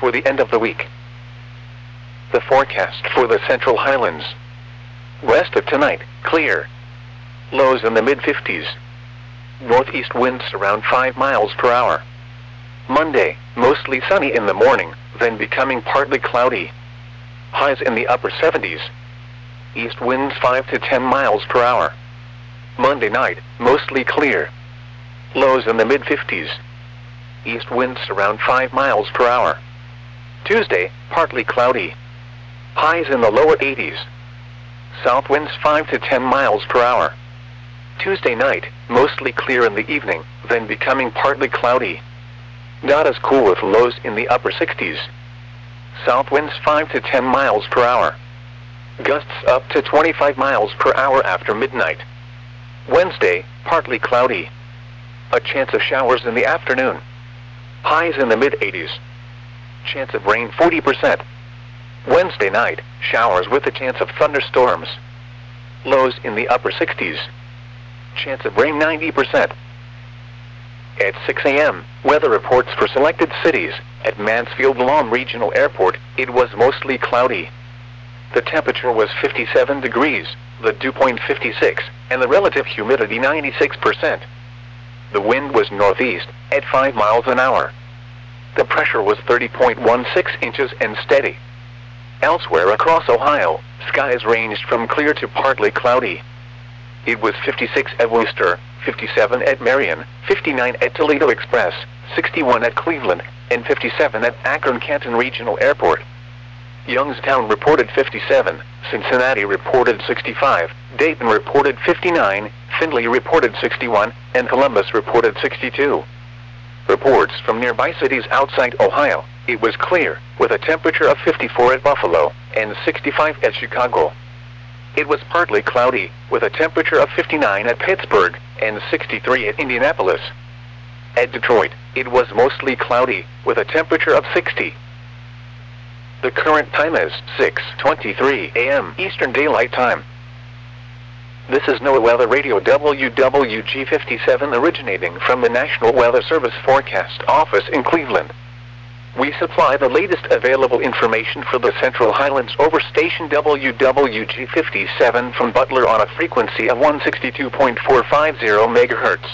for the end of the week. The forecast for the Central Highlands. West of tonight, clear. Lows in the mid-50s. Northeast winds around 5 miles per hour. Monday, mostly sunny in the morning, then becoming partly cloudy. Highs in the upper 70s. East winds 5 to 10 miles per hour. Monday night, mostly clear. Lows in the mid-50s. East winds around 5 miles per hour. Tuesday, partly cloudy. Highs in the lower 80s. South winds 5 to 10 miles per hour. Tuesday night, mostly clear in the evening, then becoming partly cloudy. Not as cool with lows in the upper 60s. South winds 5 to 10 miles per hour. Gusts up to 25 miles per hour after midnight. Wednesday, partly cloudy. A chance of showers in the afternoon. Highs in the mid-80s. Chance of rain 40%. Wednesday night, showers with a chance of thunderstorms. Lows in the upper 60s. Chance of rain 90%. At 6 a.m., weather reports for selected cities. At Mansfield Lawn Regional Airport, it was mostly cloudy. The temperature was 57 degrees, the dew point 56, and the relative humidity 96%. The wind was northeast, at 5 miles an hour. The pressure was 30.16 inches and steady. Elsewhere across Ohio, skies ranged from clear to partly cloudy. It was 56 at Wooster, 57 at Marion, 59 at Toledo Express, 61 at Cleveland, and 57 at Akron-Canton Regional Airport. Youngstown reported 57, Cincinnati reported 65, Dayton reported 59, Findlay reported 61, and Columbus reported 62. Reports from nearby cities outside Ohio, it was clear, with a temperature of 54 at Buffalo, and 65 at Chicago. It was partly cloudy, with a temperature of 59 at Pittsburgh, and 63 at Indianapolis. At Detroit, it was mostly cloudy, with a temperature of 60. The current time is 6:23 a.m. Eastern Daylight Time. This is NOAA Weather Radio WWG57 originating from the National Weather Service Forecast Office in Cleveland. We supply the latest available information for the Central Highlands over station WWG57 from Butler on a frequency of 162.450 MHz.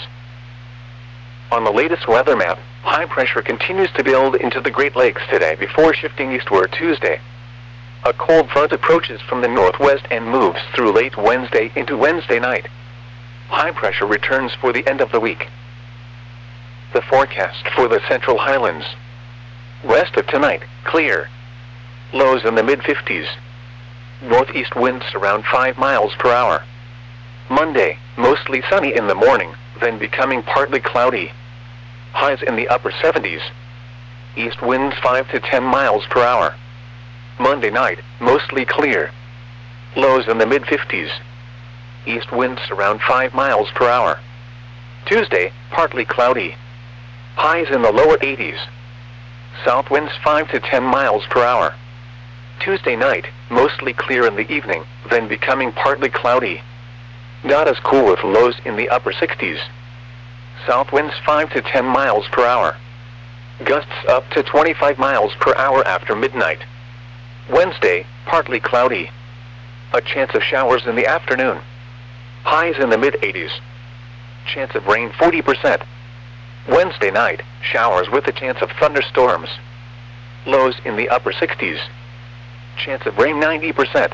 On the latest weather map, high pressure continues to build into the Great Lakes today before shifting eastward Tuesday. A cold front approaches from the northwest and moves through late Wednesday into Wednesday night. High pressure returns for the end of the week. The forecast for the Central Highlands. West of tonight, clear. Lows in the mid-50s. Northeast winds around 5 miles per hour. Monday, mostly sunny in the morning, then becoming partly cloudy. Highs in the upper 70s. East winds 5 to 10 miles per hour. Monday night, mostly clear. Lows in the mid-50s. East winds around 5 miles per hour. Tuesday, partly cloudy. Highs in the lower 80s. South winds 5 to 10 miles per hour. Tuesday night, mostly clear in the evening, then becoming partly cloudy. Not as cool with lows in the upper 60s. South winds 5 to 10 miles per hour. Gusts up to 25 miles per hour after midnight. Wednesday, partly cloudy. A chance of showers in the afternoon. Highs in the mid-80s. Chance of rain 40%. Wednesday night, showers with a chance of thunderstorms. Lows in the upper 60s. Chance of rain 90%.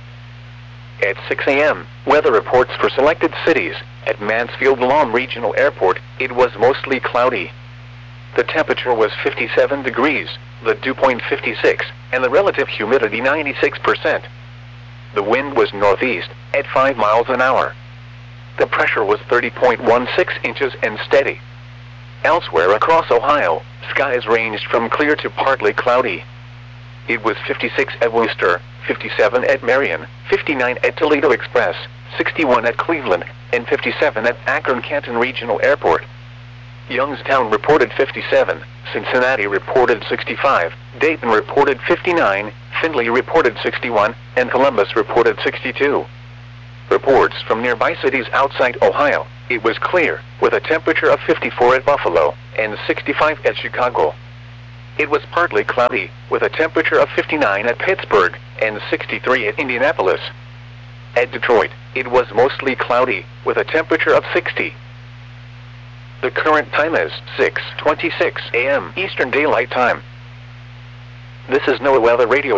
At 6 a.m., weather reports for selected cities. At Mansfield Lawn Regional Airport, it was mostly cloudy. The temperature was 57 degrees, the dew point 56, and the relative humidity 96%. The wind was northeast, at 5 miles an hour. The pressure was 30.16 inches and steady. Elsewhere across Ohio, skies ranged from clear to partly cloudy. It was 56 at Wooster, 57 at Marion, 59 at Toledo Express, 61 at Cleveland, and 57 at Akron-Canton Regional Airport. Youngstown reported 57, Cincinnati reported 65, Dayton reported 59, Findlay reported 61, and Columbus reported 62. Reports from nearby cities outside Ohio, it was clear, with a temperature of 54 at Buffalo, and 65 at Chicago. it was partly cloudy, with a temperature of 59 at Pittsburgh and 63 at Indianapolis. At Detroit, it was mostly cloudy, with a temperature of 60. The current time is 6:26 a.m. Eastern Daylight Time. This is NOAA Weather Radio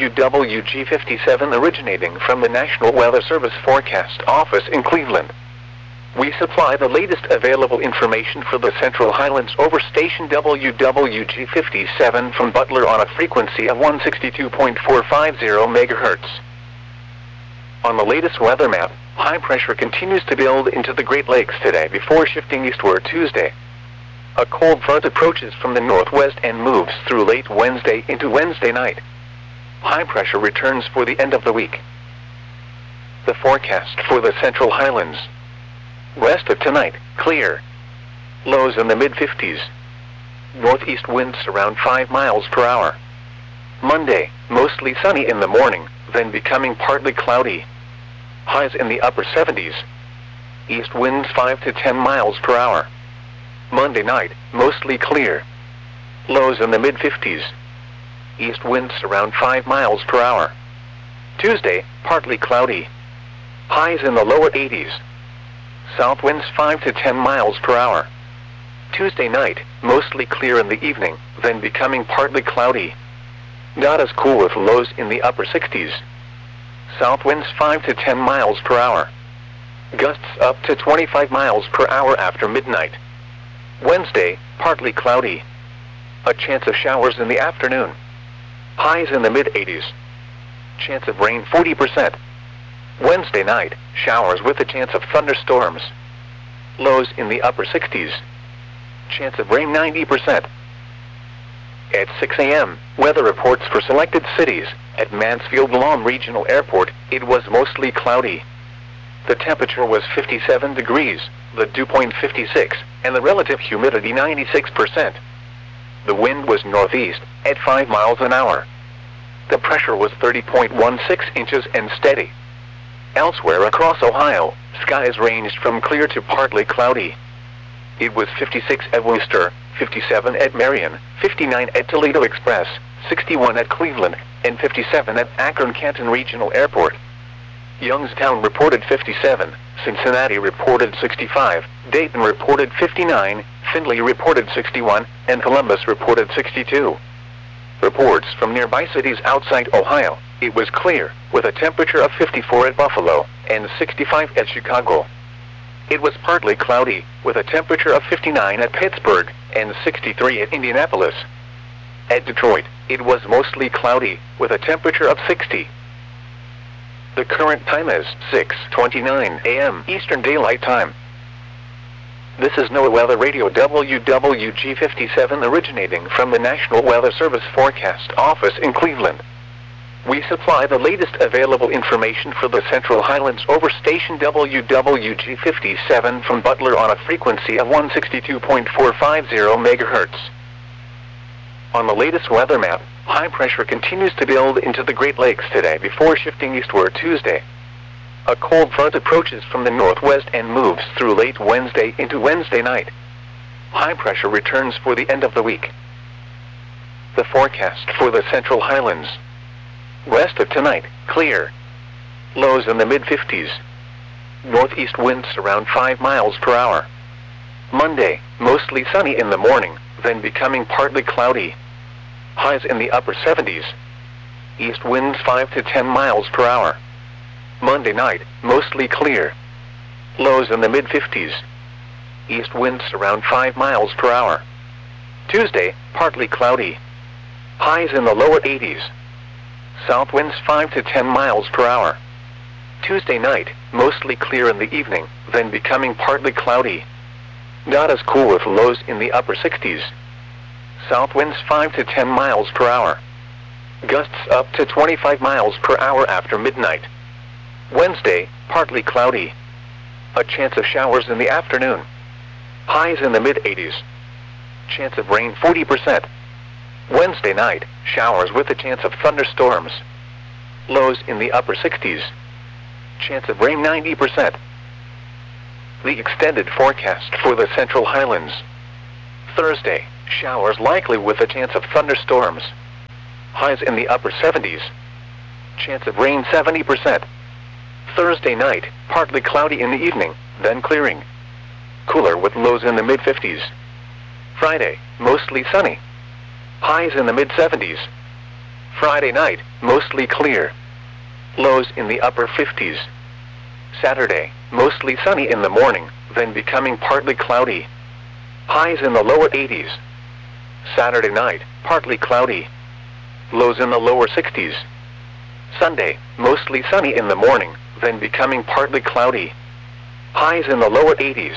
WWG57 originating from the National Weather Service Forecast Office in Cleveland. We supply the latest available information for the Central Highlands over station WWG57 from Butler on a frequency of 162.450 MHz. On the latest weather map, high pressure continues to build into the Great Lakes today before shifting eastward Tuesday. A cold front approaches from the northwest and moves through late Wednesday into Wednesday night. High pressure returns for the end of the week. The forecast for the Central Highlands. Rest of tonight, clear. Lows in the mid-50s. Northeast winds around 5 miles per hour. Monday, mostly sunny in the morning, then becoming partly cloudy. Highs in the upper 70s. East winds 5 to 10 miles per hour. Monday night, mostly clear. Lows in the mid-50s. East winds around 5 miles per hour. Tuesday, partly cloudy. Highs in the lower 80s. South winds 5 to 10 miles per hour. Tuesday night, mostly clear in the evening, then becoming partly cloudy. Not as cool with lows in the upper 60s. South winds 5 to 10 miles per hour. Gusts up to 25 miles per hour after midnight. Wednesday, partly cloudy. A chance of showers in the afternoon. Highs in the mid-80s. Chance of rain 40%. Wednesday night, showers with a chance of thunderstorms. Lows in the upper 60s. Chance of rain 90%. At 6 a.m., weather reports for selected cities. At Mansfield-Lom Regional Airport, it was mostly cloudy. The temperature was 57 degrees, the dew point 56, and the relative humidity 96%. The wind was northeast, at 5 miles an hour. The pressure was 30.16 inches and steady. Elsewhere across Ohio, skies ranged from clear to partly cloudy. It was 56 at Worcester, 57 at Marion, 59 at Toledo Express, 61 at Cleveland, and 57 at Akron-Canton Regional Airport. Youngstown reported 57, Cincinnati reported 65, Dayton reported 59, Findlay reported 61, and Columbus reported 62. Reports from nearby cities outside Ohio, it was clear, with a temperature of 54 at Buffalo, and 65 at Chicago. It was partly cloudy, with a temperature of 59 at Pittsburgh, and 63 at Indianapolis. At Detroit, it was mostly cloudy, with a temperature of 60. The current time is 6:29 a.m. Eastern Daylight Time. This is NOAA Weather Radio WWG57 originating from the National Weather Service Forecast Office in Cleveland. We supply the latest available information for the Central Highlands over station WWG57 from Butler on a frequency of 162.450 MHz. On the latest weather map, high pressure continues to build into the Great Lakes today before shifting eastward Tuesday. A cold front approaches from the northwest and moves through late Wednesday into Wednesday night. High pressure returns for the end of the week. The forecast for the Central Highlands. Rest of tonight, clear. Lows in the mid-50s. Northeast winds around 5 miles per hour. Monday, mostly sunny in the morning, then becoming partly cloudy. Highs in the upper 70s. East winds 5 to 10 miles per hour. Monday night, mostly clear. Lows in the mid-50s. East winds around 5 miles per hour. Tuesday, partly cloudy. Highs in the lower 80s. South winds 5 to 10 miles per hour. Tuesday night, mostly clear in the evening, then becoming partly cloudy. Not as cool with lows in the upper 60s. South winds 5 to 10 miles per hour. Gusts up to 25 miles per hour after midnight. Wednesday, partly cloudy. A chance of showers in the afternoon. Highs in the mid-80s. Chance of rain 40%. Wednesday night, showers with a chance of thunderstorms. Lows in the upper 60s. Chance of rain 90%. The extended forecast for the Central Highlands. Thursday, Showers likely with a chance of thunderstorms. Highs in the upper 70s. Chance of rain 70%. Thursday night, partly cloudy in the evening, then clearing. Cooler with lows in the mid-50s. Friday, mostly sunny. Highs in the mid-70s. Friday night, mostly clear. Lows in the upper 50s. Saturday, mostly sunny in the morning, then becoming partly cloudy. Highs in the lower 80s. Saturday night, partly cloudy. Lows in the lower 60s. Sunday, mostly sunny in the morning, then becoming partly cloudy. Highs in the lower 80s.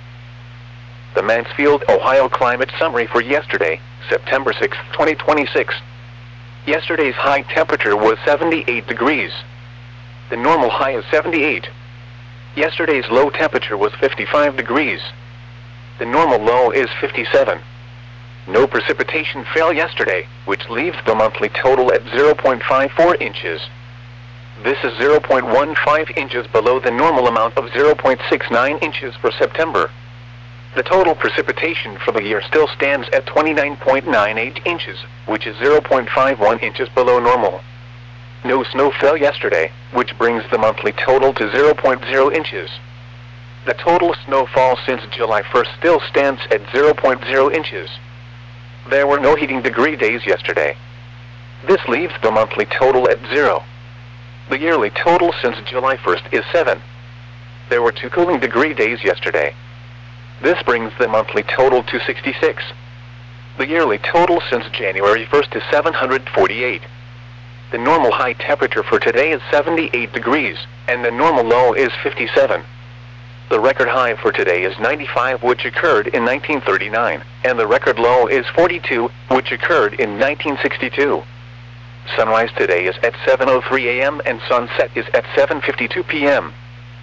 The Mansfield, Ohio climate summary for yesterday, September 6, 2026. Yesterday's high temperature was 78 degrees. The normal high is 78. Yesterday's low temperature was 55 degrees. The normal low is 57. No precipitation fell yesterday, which leaves the monthly total at 0.54 inches. This is 0.15 inches below the normal amount of 0.69 inches for September. The total precipitation for the year still stands at 29.98 inches, which is 0.51 inches below normal. No snow fell yesterday, which brings the monthly total to 0.0 inches. The total snowfall since July 1st still stands at 0.0 inches. There were no heating degree days yesterday. This leaves the monthly total at 0. The yearly total since July 1st is 7. There were 2 cooling degree days yesterday. This brings the monthly total to 66. The yearly total since January 1st is 748. The normal high temperature for today is 78 degrees, and the normal low is 57. The record high for today is 95, which occurred in 1939, and the record low is 42, which occurred in 1962. Sunrise today is at 7:03 a.m. and sunset is at 7:52 p.m.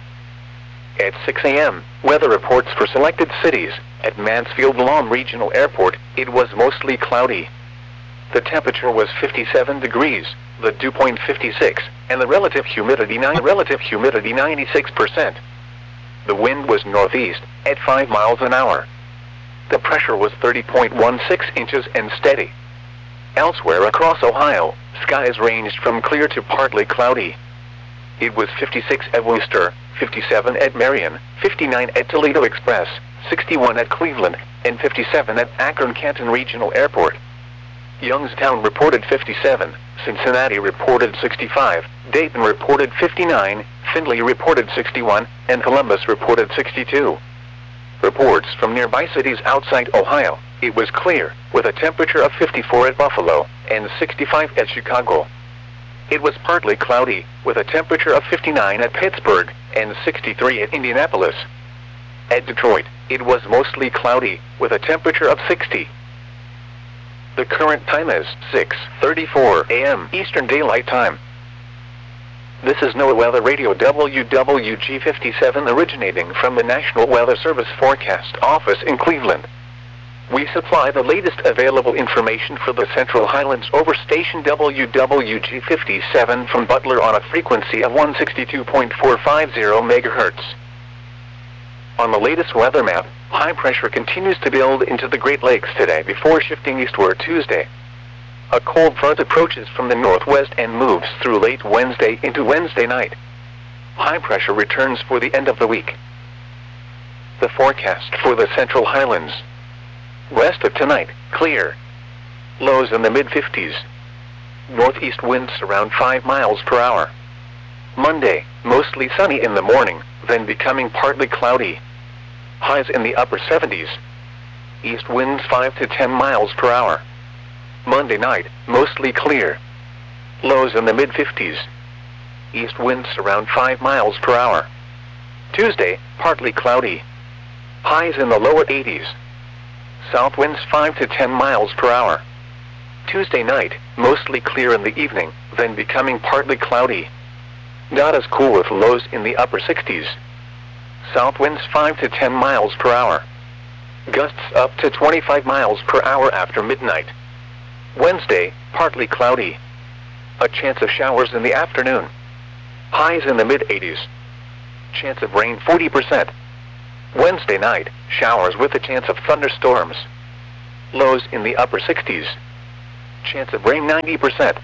At 6 a.m., weather reports for selected cities. At Mansfield Lawn Regional Airport, it was mostly cloudy. The temperature was 57 degrees, the dew point 56, and the relative humidity 96%. The wind was northeast, at 5 miles an hour. The pressure was 30.16 inches and steady. Elsewhere across Ohio, skies ranged from clear to partly cloudy. It was 56 at Wooster, 57 at Marion, 59 at Toledo Express, 61 at Cleveland, and 57 at Akron-Canton Regional Airport. Youngstown reported 57, Cincinnati reported 65, Dayton reported 59, Findlay reported 61, and Columbus reported 62. Reports from nearby cities outside Ohio, it was clear, with a temperature of 54 at Buffalo, and 65 at Chicago. It was partly cloudy, with a temperature of 59 at Pittsburgh, and 63 at Indianapolis. At Detroit, it was mostly cloudy, with a temperature of 60. The current time is 6:34 a.m. Eastern Daylight Time. This is NOAA Weather Radio WWG57 originating from the National Weather Service Forecast Office in Cleveland. We supply the latest available information for the Central Highlands over station WWG57 from Butler on a frequency of 162.450 MHz. On the latest weather map, high pressure continues to build into the Great Lakes today before shifting eastward Tuesday. A cold front approaches from the northwest and moves through late Wednesday into Wednesday night. High pressure returns for the end of the week. The forecast for the Central Highlands. West of tonight, clear. Lows in the mid-50s. Northeast winds around 5 miles per hour. Monday, mostly sunny in the morning, then becoming partly cloudy. Highs in the upper 70s. East winds 5 to 10 miles per hour. Monday night, mostly clear. Lows in the mid-50s. East winds around 5 miles per hour. Tuesday, partly cloudy. Highs in the lower 80s. South winds 5 to 10 miles per hour. Tuesday night, mostly clear in the evening, then becoming partly cloudy. Not as cool with lows in the upper 60s. South winds 5 to 10 miles per hour. Gusts up to 25 miles per hour after midnight. Wednesday, partly cloudy. A chance of showers in the afternoon. Highs in the mid-80s. Chance of rain 40%. Wednesday night, showers with a chance of thunderstorms. Lows in the upper 60s. Chance of rain 90%.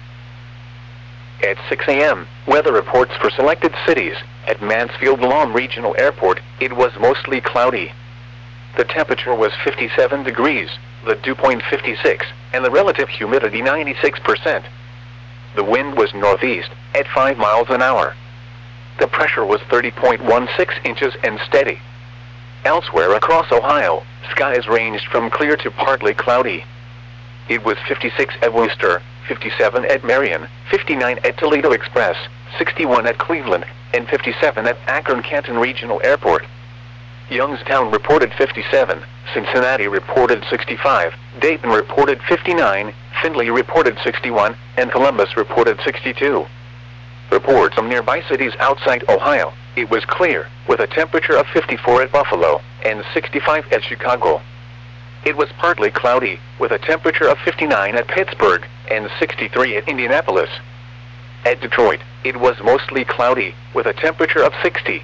At 6 a.m., weather reports for selected cities. At Mansfield Lawn Regional Airport, it was mostly cloudy. The temperature was 57 degrees, the dew point 56, and the relative humidity 96%. The wind was northeast, at 5 miles an hour. The pressure was 30.16 inches and steady. Elsewhere across Ohio, skies ranged from clear to partly cloudy. It was 56 at Wooster, 57 at Marion, 59 at Toledo Express, 61 at Cleveland, and 57 at Akron-Canton Regional Airport. Youngstown reported 57, Cincinnati reported 65, Dayton reported 59, Findlay reported 61, and Columbus reported 62. Reports from nearby cities outside Ohio, it was clear, with a temperature of 54 at Buffalo, and 65 at Chicago. It was partly cloudy, with a temperature of 59 at Pittsburgh, and 63 at Indianapolis. At Detroit, it was mostly cloudy, with a temperature of 60.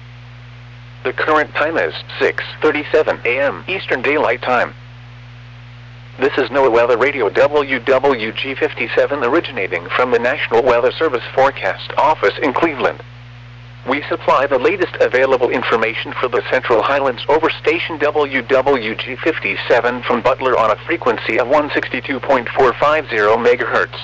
The current time is 6:37 a.m. Eastern Daylight Time. This is NOAA Weather Radio WWG57 originating from the National Weather Service Forecast Office in Cleveland. We supply the latest available information for the Central Highlands over station WWG57 from Butler on a frequency of 162.450 MHz.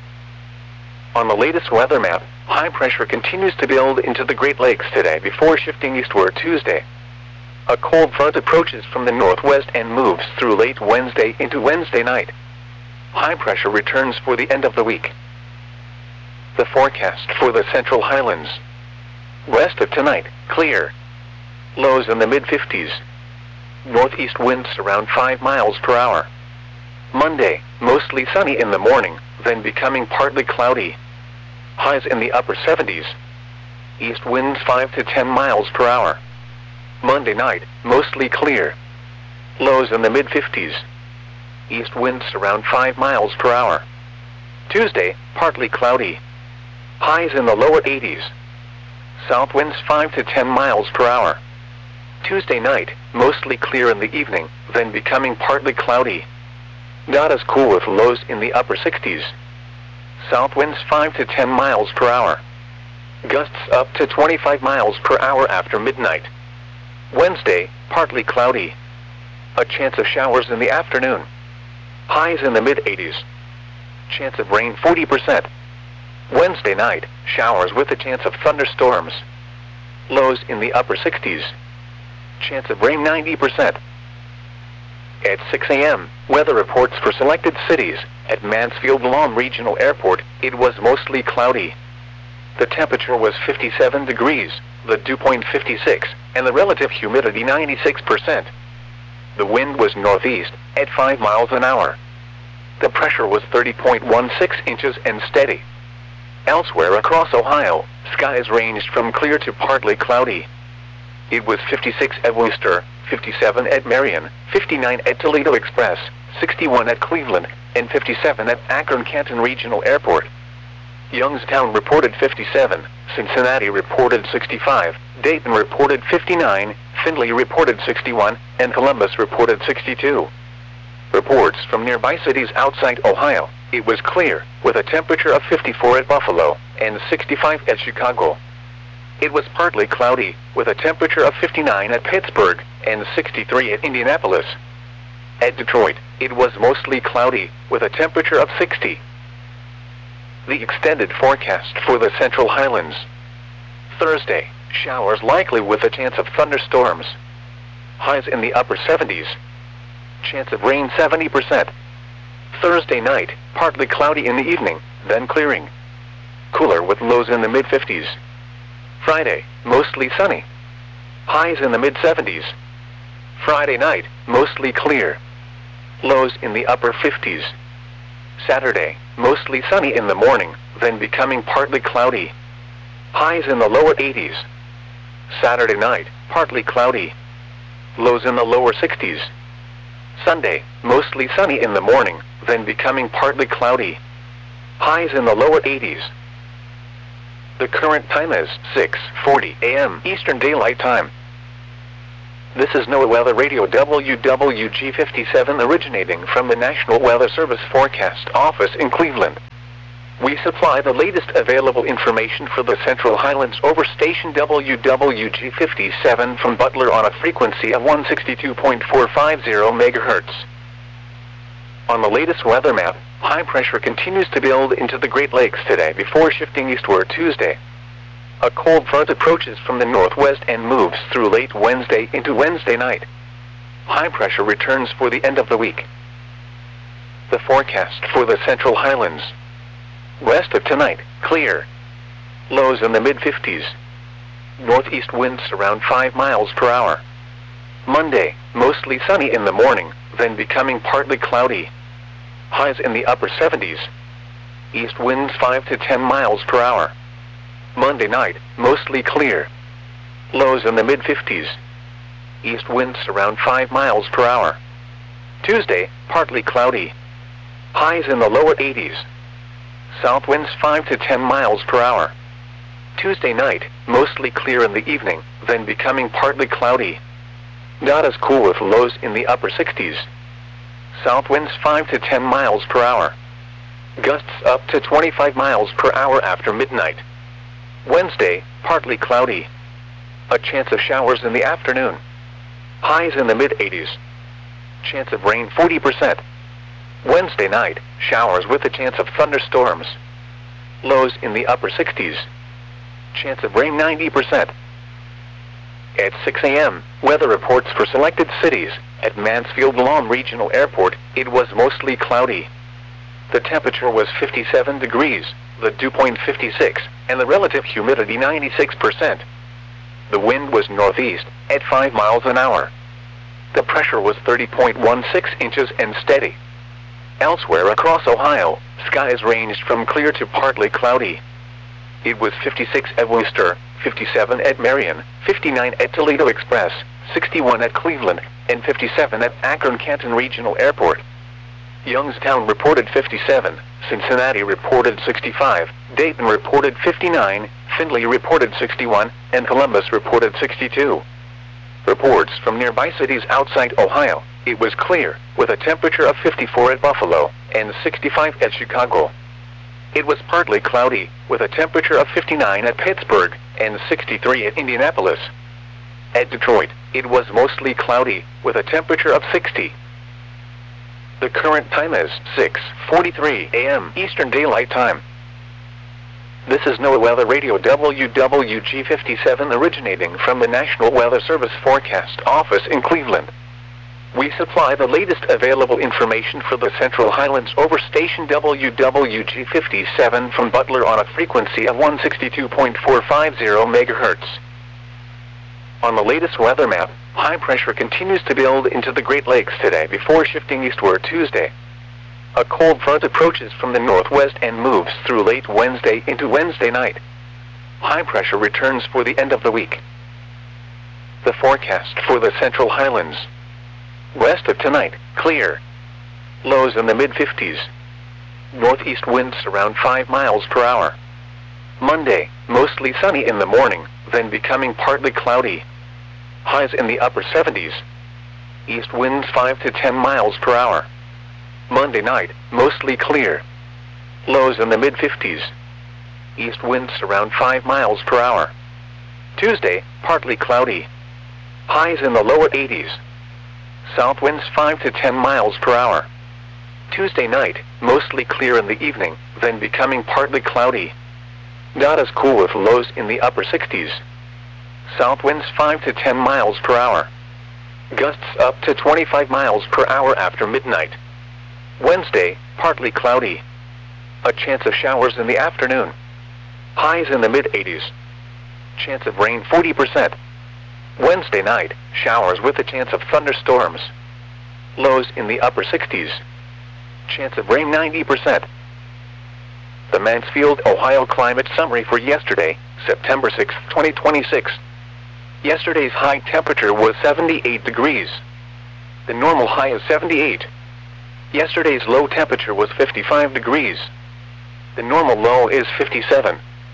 On the latest weather map, high pressure continues to build into the Great Lakes today before shifting eastward Tuesday. A cold front approaches from the northwest and moves through late Wednesday into Wednesday night. High pressure returns for the end of the week. The forecast for the Central Highlands. West of tonight, clear. Lows in the mid-50s. Northeast winds around 5 miles per hour. Monday, mostly sunny in the morning, then becoming partly cloudy. Highs in the upper 70s. East winds 5 to 10 miles per hour. Monday night, mostly clear. Lows in the mid-50s. East winds around 5 miles per hour. Tuesday, partly cloudy. Highs in the lower 80s. South winds 5 to 10 miles per hour. Tuesday night, mostly clear in the evening, then becoming partly cloudy. Not as cool with lows in the upper 60s. South winds 5 to 10 miles per hour. Gusts up to 25 miles per hour after midnight. Wednesday, partly cloudy. A chance of showers in the afternoon. Highs in the mid-80s. Chance of rain 40%. Wednesday night, showers with a chance of thunderstorms. Lows in the upper 60s. Chance of rain 90%. At 6 a.m., weather reports for selected cities. At Mansfield Lawn Regional Airport, it was mostly cloudy. The temperature was 57 degrees, the dew point 56, and the relative humidity 96%. The wind was northeast, at 5 miles an hour. The pressure was 30.16 inches and steady. Elsewhere across Ohio, skies ranged from clear to partly cloudy. It was 56 at Wooster, 57 at Marion, 59 at Toledo Express, 61 at Cleveland, and 57 at Akron-Canton Regional Airport. Youngstown reported 57, Cincinnati reported 65, Dayton reported 59, Findlay reported 61, and Columbus reported 62. Reports from nearby cities outside Ohio, it was clear, with a temperature of 54 at Buffalo, and 65 at Chicago. It was partly cloudy, with a temperature of 59 at Pittsburgh, and 63 at Indianapolis. At Detroit, it was mostly cloudy, with a temperature of 60. The extended forecast for the Central Highlands. Thursday, showers likely with a chance of thunderstorms. Highs in the upper 70s. Chance of rain 70%. Thursday night, partly cloudy in the evening, then clearing. Cooler with lows in the mid-50s. Friday, mostly sunny. Highs in the mid-70s. Friday night, mostly clear. Lows in the upper 50s. Saturday, mostly sunny in the morning, then becoming partly cloudy. Highs in the lower 80s. Saturday night, partly cloudy. Lows in the lower 60s. Sunday, mostly sunny in the morning, then becoming partly cloudy. Highs in the lower 80s. The current time is 6:40 a.m. Eastern Daylight Time. This is NOAA Weather Radio WWG57 originating from the National Weather Service Forecast Office in Cleveland. We supply the latest available information for the Central Highlands over station WWG57 from Butler on a frequency of 162.450 MHz. On the latest weather map, high pressure continues to build into the Great Lakes today before shifting eastward Tuesday. A cold front approaches from the northwest and moves through late Wednesday into Wednesday night. High pressure returns for the end of the week. The forecast for the Central Highlands. West of tonight, clear. Lows in the mid-50s. Northeast winds around 5 miles per hour. Monday, mostly sunny in the morning, then becoming partly cloudy. Highs in the upper 70s. East winds 5 to 10 miles per hour. Monday night, mostly clear. Lows in the mid-50s. East winds around 5 miles per hour. Tuesday, partly cloudy. Highs in the lower 80s. South winds 5 to 10 miles per hour. Tuesday night, mostly clear in the evening, then becoming partly cloudy. Not as cool with lows in the upper 60s. South winds 5 to 10 miles per hour. Gusts up to 25 miles per hour after midnight. Wednesday, partly cloudy. A chance of showers in the afternoon. Highs in the mid-80s. Chance of rain 40%. Wednesday night, showers with a chance of thunderstorms. Lows in the upper 60s. Chance of rain 90%. At 6 a.m., weather reports for selected cities. At Mansfield Lawn Regional Airport, it was mostly cloudy. The temperature was 57 degrees, the dew point 56, and the relative humidity 96%. The wind was northeast, at 5 miles an hour. The pressure was 30.16 inches and steady. Elsewhere across Ohio, skies ranged from clear to partly cloudy. It was 56 at Wooster, 57 at Marion, 59 at Toledo Express, 61 at Cleveland, and 57 at Akron-Canton Regional Airport. Youngstown reported 57, Cincinnati reported 65, Dayton reported 59, Findlay reported 61, and Columbus reported 62. Reports from nearby cities outside Ohio, it was clear, with a temperature of 54 at Buffalo, and 65 at Chicago. It was partly cloudy, with a temperature of 59 at Pittsburgh, and 63 at Indianapolis. At Detroit, it was mostly cloudy, with a temperature of 60. The current time is 6:43 a.m. Eastern Daylight Time. This is NOAA Weather Radio WWG57 originating from the National Weather Service Forecast Office in Cleveland. We supply the latest available information for the Central Highlands over station WWG57 from Butler on a frequency of 162.450 MHz. On the latest weather map, high pressure continues to build into the Great Lakes today before shifting eastward Tuesday. A cold front approaches from the northwest and moves through late Wednesday into Wednesday night. High pressure returns for the end of the week. The forecast for the Central Highlands. West of tonight, clear. Lows in the mid-50s. Northeast winds around 5 miles per hour. Monday, mostly sunny in the morning, then becoming partly cloudy. Highs in the upper 70s. East winds 5 to 10 miles per hour. Monday night, mostly clear. Lows in the mid-50s. East winds around 5 miles per hour. Tuesday, partly cloudy. Highs in the lower 80s. South winds 5 to 10 miles per hour. Tuesday night, mostly clear in the evening, then becoming partly cloudy. Not as cool with lows in the upper 60s. South winds 5 to 10 miles per hour. Gusts up to 25 miles per hour after midnight. Wednesday, partly cloudy. A chance of showers in the afternoon. Highs in the mid-80s. Chance of rain 40%. Wednesday night, showers with a chance of thunderstorms. Lows in the upper 60s. Chance of rain 90%. The Mansfield, Ohio climate summary for yesterday, September 6, 2026. Yesterday's high temperature was 78 degrees. The normal high is 78. Yesterday's low temperature was 55 degrees. The normal low is 57.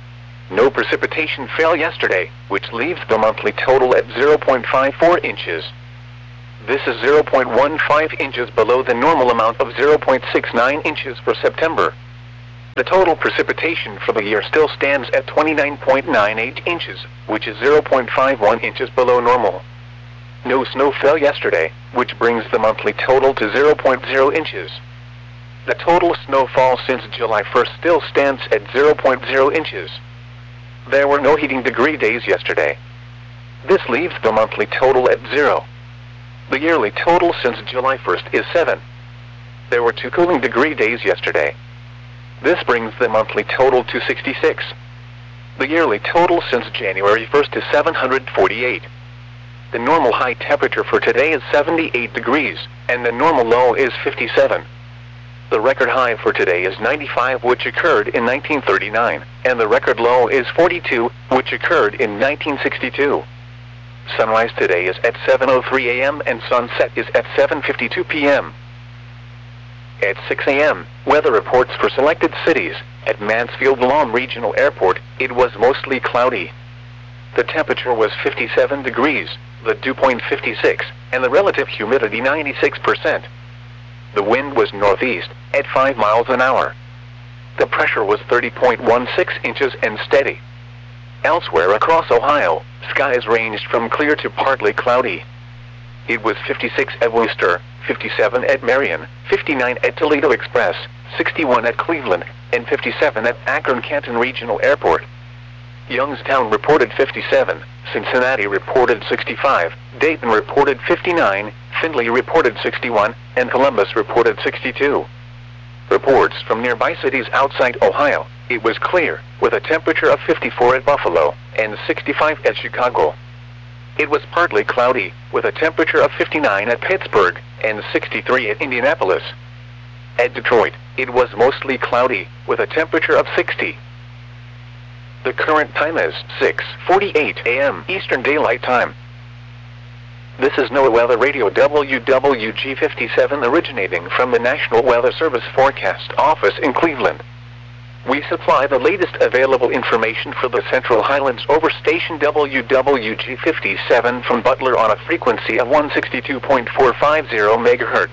No precipitation fell yesterday, which leaves the monthly total at 0.54 inches. This is 0.15 inches below the normal amount of 0.69 inches for September. The total precipitation for the year still stands at 29.98 inches, which is 0.51 inches below normal. No snow fell yesterday, which brings the monthly total to 0.0 inches. The total snowfall since July 1st still stands at 0.0 inches. There were no heating degree days yesterday. This leaves the monthly total at 0. The yearly total since July 1st is 7. There were 2 cooling degree days yesterday. This brings the monthly total to 66. The yearly total since January 1st is 748. The normal high temperature for today is 78 degrees, and the normal low is 57. The record high for today is 95, which occurred in 1939, and the record low is 42, which occurred in 1962. Sunrise today is at 7:03 a.m. and sunset is at 7:52 p.m. At 6 a.m., weather reports for selected cities. At Mansfield-Lom Regional Airport, it was mostly cloudy. The temperature was 57 degrees, the dew point 56, and the relative humidity 96%. The wind was northeast, at 5 miles an hour. The pressure was 30.16 inches and steady. Elsewhere across Ohio, skies ranged from clear to partly cloudy. It was 56 at Wooster, 57 at Marion, 59 at Toledo Express, 61 at Cleveland, and 57 at Akron-Canton Regional Airport. Youngstown reported 57, Cincinnati reported 65, Dayton reported 59, Findlay reported 61, and Columbus reported 62. Reports from nearby cities outside Ohio, it was clear, with a temperature of 54 at Buffalo, and 65 at Chicago. It was partly cloudy, with a temperature of 59 at Pittsburgh, and 63 at Indianapolis. At Detroit, it was mostly cloudy, with a temperature of 60. The current time is 6:48 a.m. Eastern Daylight Time. This is NOAA Weather Radio WWG57 originating from the National Weather Service Forecast Office in Cleveland. We supply the latest available information for the Central Highlands over station WWG57 from Butler on a frequency of 162.450 MHz.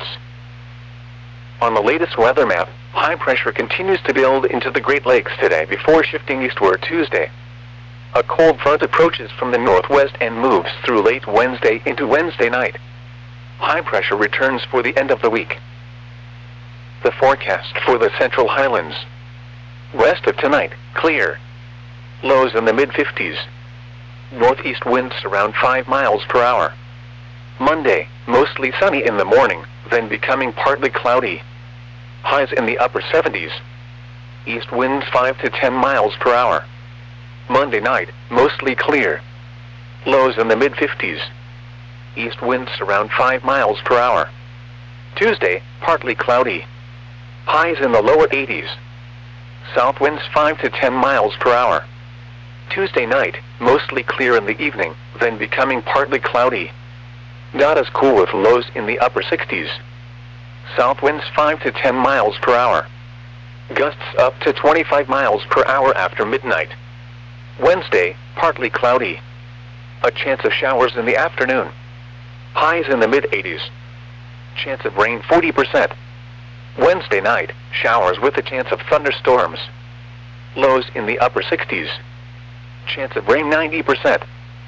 On the latest weather map, high pressure continues to build into the Great Lakes today before shifting eastward Tuesday. A cold front approaches from the northwest and moves through late Wednesday into Wednesday night. High pressure returns for the end of the week. The forecast for the Central Highlands. West of tonight, clear. Lows in the mid-50s. Northeast winds around 5 miles per hour. Monday, mostly sunny in the morning, then becoming partly cloudy. Highs in the upper 70s. East winds 5 to 10 miles per hour. Monday night, mostly clear. Lows in the mid-50s. East winds around 5 miles per hour. Tuesday, partly cloudy. Highs in the lower 80s. South winds 5 to 10 miles per hour. Tuesday night, mostly clear in the evening, then becoming partly cloudy. Not as cool with lows in the upper 60s. South winds 5 to 10 miles per hour. Gusts up to 25 miles per hour after midnight. Wednesday, partly cloudy. A chance of showers in the afternoon. Highs in the mid-80s. Chance of rain 40%. Wednesday night, showers with a chance of thunderstorms. Lows in the upper 60s. Chance of rain 90%.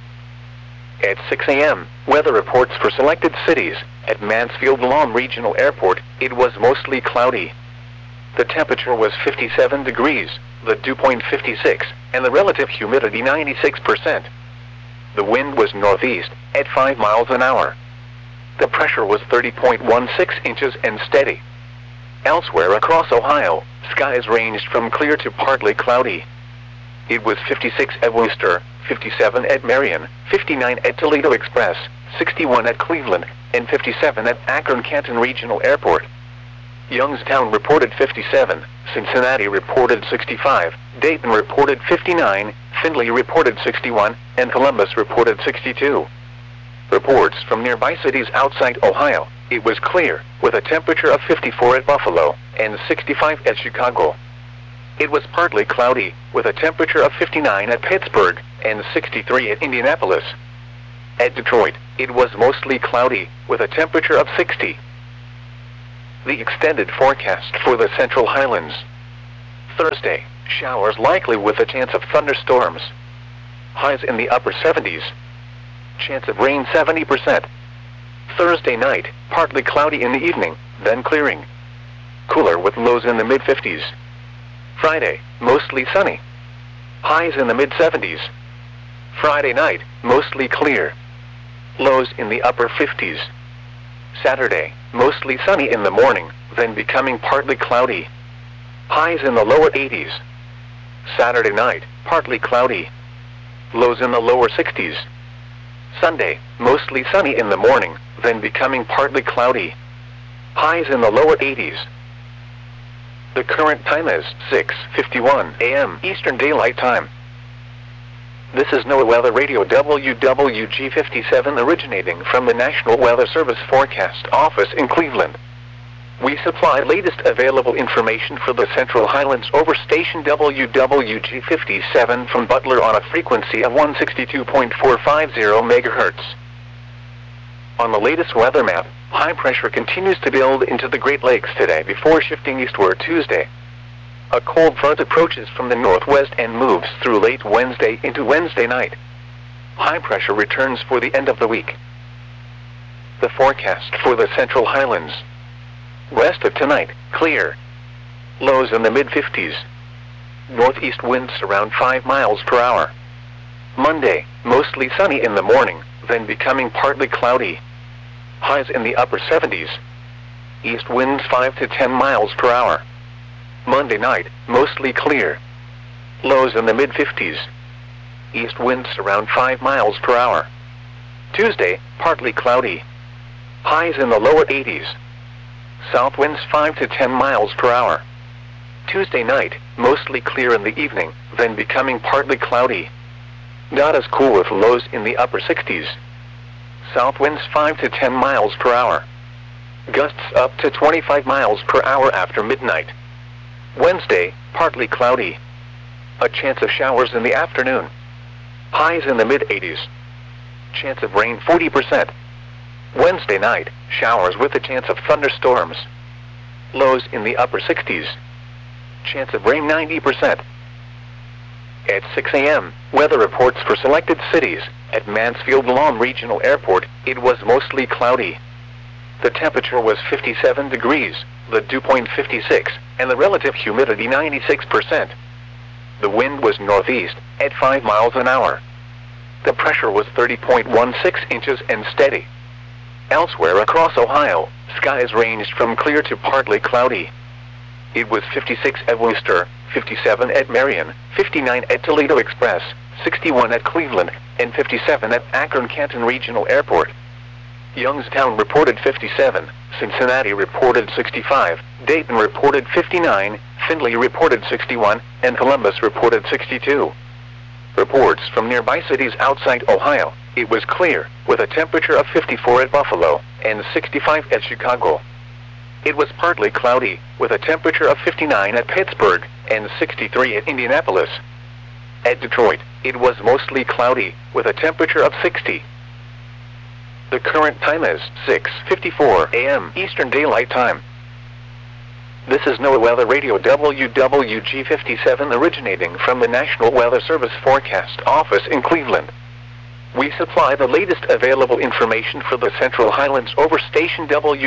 At 6 a.m., weather reports for selected cities. At Mansfield-Lom Regional Airport, it was mostly cloudy. The temperature was 57 degrees, the dew point 56, and the relative humidity 96%. The wind was northeast, at 5 miles an hour. The pressure was 30.16 inches and steady. Elsewhere across Ohio, skies ranged from clear to partly cloudy. It was 56 at Wooster, 57 at Marion, 59 at Toledo Express, 61 at Cleveland, and 57 at Akron-Canton Regional Airport. Youngstown reported 57, Cincinnati reported 65, Dayton reported 59, Findlay reported 61, and Columbus reported 62. Reports from nearby cities outside Ohio, it was clear, with a temperature of 54 at Buffalo, and 65 at Chicago. it was partly cloudy, with a temperature of 59 at Pittsburgh and 63 at Indianapolis. At Detroit, it was mostly cloudy, with a temperature of 60. The extended forecast for the Central Highlands. Thursday, showers likely with a chance of thunderstorms. Highs in the upper 70s. Chance of rain 70%. Thursday night, partly cloudy in the evening, then clearing. Cooler with lows in the mid-50s. Friday, mostly sunny. Highs in the mid-70s. Friday night, mostly clear. Lows in the upper 50s. Saturday, mostly sunny in the morning, then becoming partly cloudy. Highs in the lower 80s. Saturday night, partly cloudy. Lows in the lower 60s. Sunday, mostly sunny in the morning, then becoming partly cloudy. Highs in the lower 80s. The current time is 6:51 a.m. Eastern Daylight Time. This is NOAA Weather Radio WWG57 originating from the National Weather Service Forecast Office in Cleveland. We supply latest available information for the Central Highlands over station WWG57 from Butler on a frequency of 162.450 MHz. On the latest weather map, high pressure continues to build into the Great Lakes today before shifting eastward Tuesday. A cold front approaches from the northwest and moves through late Wednesday into Wednesday night. High pressure returns for the end of the week. The forecast for the Central Highlands. West of tonight, clear. Lows in the mid-50s. Northeast winds around 5 miles per hour. Monday, mostly sunny in the morning, then becoming partly cloudy. Highs in the upper 70s. East winds 5 to 10 miles per hour. Monday night, mostly clear. Lows in the mid-50s. East winds around 5 miles per hour. Tuesday, partly cloudy. Highs in the lower 80s. South winds 5 to 10 miles per hour. Tuesday night, mostly clear in the evening, then becoming partly cloudy. Not as cool with lows in the upper 60s. South winds 5 to 10 miles per hour. Gusts up to 25 miles per hour after midnight. Wednesday, partly cloudy. A chance of showers in the afternoon. Highs in the mid-80s. Chance of rain 40%. Wednesday night, showers with a chance of thunderstorms. Lows in the upper 60s. Chance of rain 90%. At 6 a.m., weather reports for selected cities. At Mansfield-Lom Regional Airport, it was mostly cloudy. The temperature was 57 degrees, the dew point 56, and the relative humidity 96%. The wind was northeast, at 5 miles an hour. The pressure was 30.16 inches and steady. Elsewhere across Ohio, skies ranged from clear to partly cloudy. It was 56 at Worcester, 57 at Marion, 59 at Toledo Express, 61 at Cleveland, and 57 at Akron-Canton Regional Airport. Youngstown reported 57, Cincinnati reported 65, Dayton reported 59, Findlay reported 61, and Columbus reported 62. Reports from nearby cities outside Ohio, it was clear, with a temperature of 54 at Buffalo, and 65 at Chicago. It was partly cloudy, with a temperature of 59 at Pittsburgh, and 63 at Indianapolis. At Detroit, it was mostly cloudy, with a temperature of 60. The current time is 6:54 a.m. Eastern Daylight Time. This is NOAA Weather Radio WWG57 originating from the National Weather Service Forecast Office in Cleveland. We supply the latest available information for the Central Highlands over station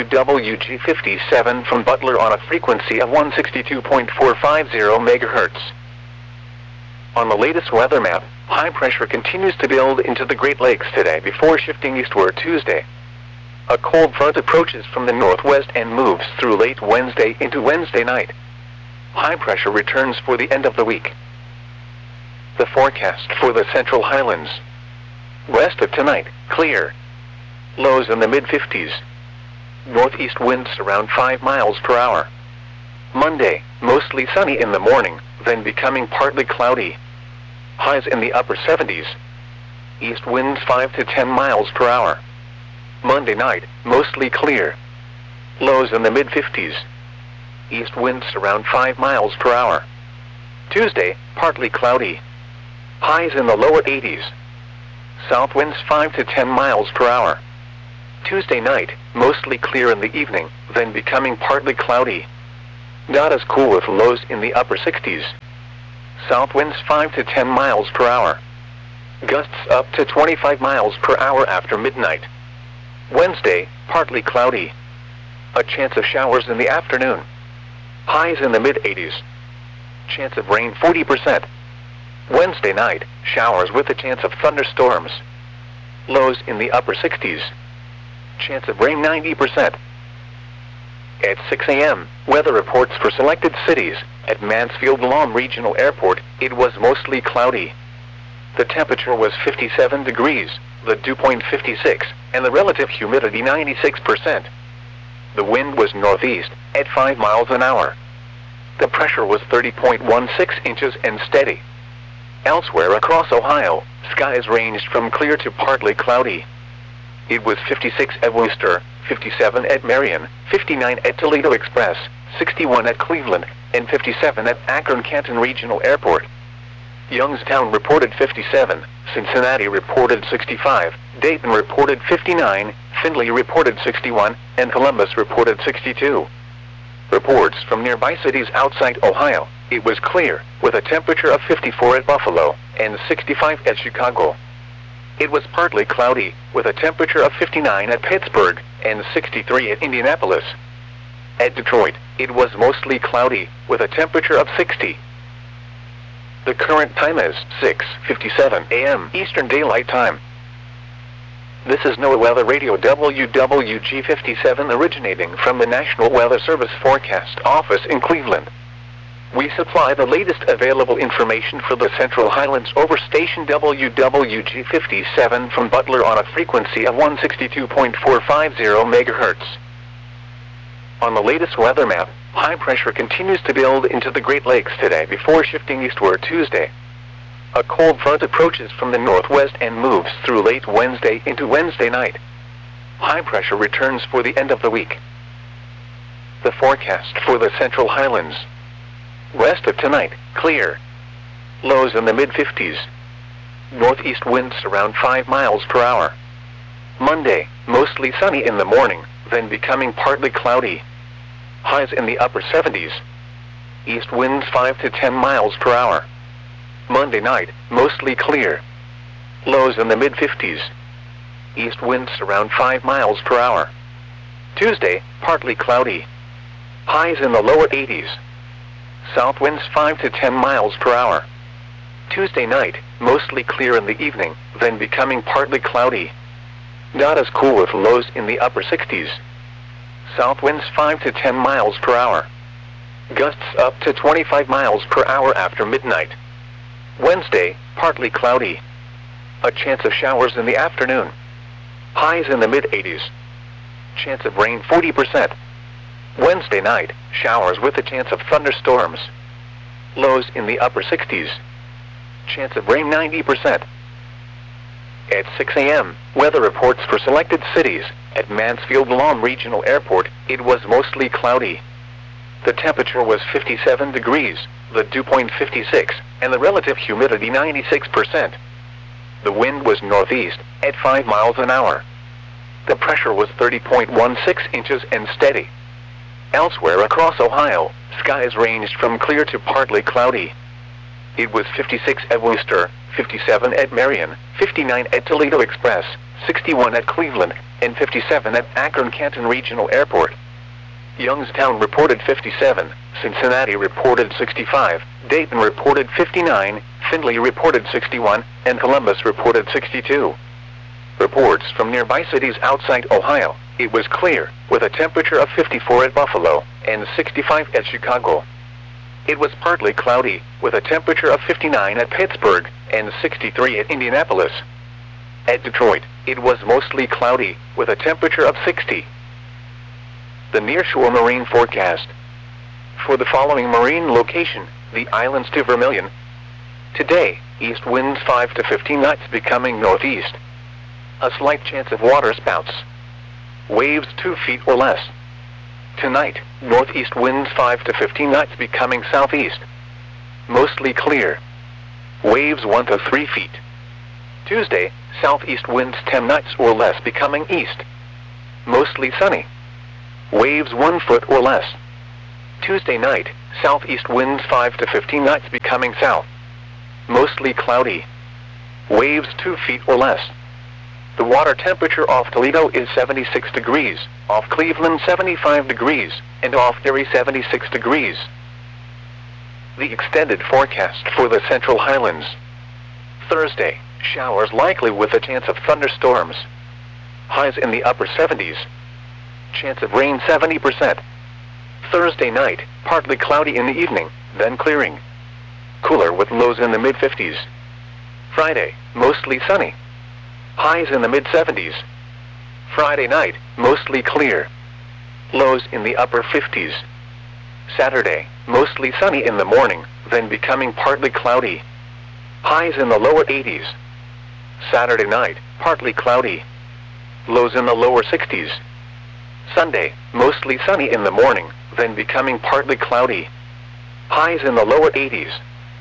WWG57 from Butler on a frequency of 162.450 MHz. On the latest weather map, high pressure continues to build into the Great Lakes today before shifting eastward Tuesday. A cold front approaches from the northwest and moves through late Wednesday into Wednesday night. High pressure returns for the end of the week. The forecast for the Central Highlands. West of tonight, clear. Lows in the mid-50s. Northeast winds around 5 miles per hour. Monday, mostly sunny in the morning, then becoming partly cloudy. Highs in the upper 70s. East winds 5 to 10 miles per hour. Monday night, mostly clear. Lows in the mid-50s. East winds around 5 miles per hour. Tuesday, partly cloudy. Highs in the lower 80s. South winds 5 to 10 miles per hour. Tuesday night, mostly clear in the evening, then becoming partly cloudy. Not as cool with lows in the upper 60s. South winds 5 to 10 miles per hour. Gusts up to 25 miles per hour after midnight. Wednesday, partly cloudy. A chance of showers in the afternoon. Highs in the mid-80s. Chance of rain 40%. Wednesday night, showers with a chance of thunderstorms. Lows in the upper 60s. Chance of rain 90%. At 6 a.m., weather reports for selected cities. At Mansfield-Lom Regional Airport, it was mostly cloudy. The temperature was 57 degrees, the dew point 56, and the relative humidity 96%. The wind was northeast, at 5 miles an hour. The pressure was 30.16 inches and steady. Elsewhere across Ohio, skies ranged from clear to partly cloudy. It was 56 at Wooster, 57 at Marion, 59 at Toledo Express, 61 at Cleveland, and 57 at Akron-Canton Regional Airport. Youngstown reported 57, Cincinnati reported 65, Dayton reported 59, Findlay reported 61, and Columbus reported 62. Reports from nearby cities outside Ohio, it was clear, with a temperature of 54 at Buffalo, and 65 at Chicago. It was partly cloudy, with a temperature of 59 at Pittsburgh, and 63 at Indianapolis. At Detroit, it was mostly cloudy, with a temperature of 60. The current time is 6:57 a.m. Eastern Daylight Time. This is NOAA Weather Radio WWG57 originating from the National Weather Service Forecast Office in Cleveland. We supply the latest available information for the Central Highlands over station WWG57 from Butler on a frequency of 162.450 MHz. On the latest weather map, high pressure continues to build into the Great Lakes today before shifting eastward Tuesday. A cold front approaches from the northwest and moves through late Wednesday into Wednesday night. High pressure returns for the end of the week. The forecast for the Central Highlands. Rest of tonight, clear. Lows in the mid-50s. Northeast winds around 5 miles per hour. Monday, mostly sunny in the morning, then becoming partly cloudy. Highs in the upper 70s. East winds 5 to 10 miles per hour. Monday night, mostly clear. Lows in the mid-50s. East winds around 5 miles per hour. Tuesday, partly cloudy. Highs in the lower 80s. South winds 5 to 10 miles per hour. Tuesday night, mostly clear in the evening, then becoming partly cloudy. Not as cool with lows in the upper 60s. South winds 5 to 10 miles per hour. Gusts up to 25 miles per hour after midnight. Wednesday, partly cloudy. A chance of showers in the afternoon. Highs in the mid-80s. Chance of rain 40%. Wednesday night, showers with a chance of thunderstorms. Lows in the upper 60s. Chance of rain 90%. At 6 a.m., weather reports for selected cities. At Mansfield-Lom Regional Airport, it was mostly cloudy. The temperature was 57 degrees, the dew point 56, and the relative humidity 96%. The wind was northeast, at 5 miles an hour. The pressure was 30.16 inches and steady. Elsewhere across Ohio, skies ranged from clear to partly cloudy. It was 56 at Wooster, 57 at Marion, 59 at Toledo Express, 61 at Cleveland, and 57 at Akron-Canton Regional Airport. Youngstown reported 57, Cincinnati reported 65, Dayton reported 59, Findlay reported 61, and Columbus reported 62. Reports from nearby cities outside Ohio, it was clear, with a temperature of 54 at Buffalo, and 65 at Chicago. It was partly cloudy, with a temperature of 59 at Pittsburgh, and 63 at Indianapolis. At Detroit, it was mostly cloudy, with a temperature of 60. The nearshore marine forecast. For the following marine location, the islands to Vermilion. Today, east winds 5 to 15 knots becoming northeast. A slight chance of water spouts. Waves 2 feet or less. Tonight, northeast winds 5 to 15 knots becoming southeast. Mostly mostly clear. Waves 1 to 3 feet. Tuesday, southeast winds 10 knots or less becoming east. Mostly sunny. Waves 1 foot or less. Tuesday night, southeast winds 5 to 15 knots becoming south. Mostly cloudy. Waves 2 feet or less. The water temperature off Toledo is 76 degrees, off Cleveland 75 degrees, and off Erie 76 degrees. The extended forecast for the Central Highlands. Thursday, showers likely with a chance of thunderstorms. Highs in the upper 70s. Chance of rain 70%. Thursday night, partly cloudy in the evening, then clearing. Cooler with lows in the mid-50s. Friday, mostly sunny. Highs in the mid-70s. Friday night, mostly clear. Lows in the upper 50s. Saturday, mostly sunny in the morning, then becoming partly cloudy. Highs in the lower 80s. Saturday night, partly cloudy. Lows in the lower 60s. Sunday, mostly sunny in the morning, then becoming partly cloudy. Highs in the lower 80s.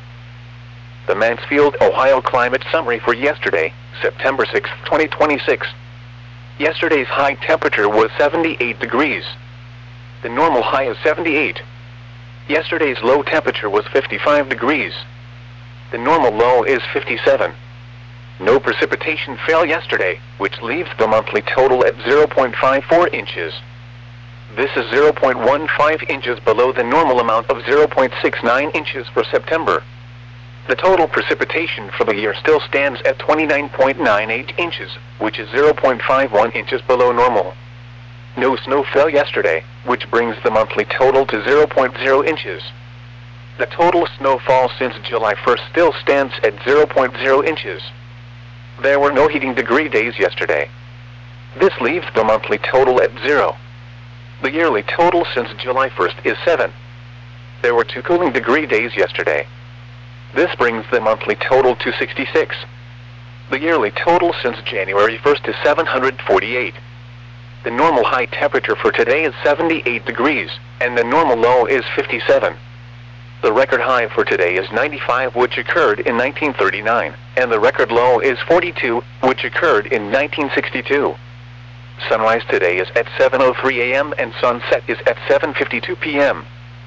The Mansfield, Ohio climate summary for yesterday, September 6, 2026. Yesterday's high temperature was 78 degrees. The normal high is 78. Yesterday's low temperature was 55 degrees. The normal low is 57. No precipitation fell yesterday, which leaves the monthly total at 0.54 inches. This is 0.15 inches below the normal amount of 0.69 inches for September. The total precipitation for the year still stands at 29.98 inches, which is 0.51 inches below normal. No snow fell yesterday, which brings the monthly total to 0.0 inches. The total snowfall since July 1st still stands at 0.0 inches. There were no heating degree days yesterday. This leaves the monthly total at 0. The yearly total since July 1st is 7. There were 2 cooling degree days yesterday. This brings the monthly total to 66. The yearly total since January 1st is 748. The normal high temperature for today is 78 degrees, and the normal low is 57. The record high for today is 95, which occurred in 1939, and the record low is 42, which occurred in 1962. Sunrise today is at 7:03 a.m. and sunset is at 7:52 p.m.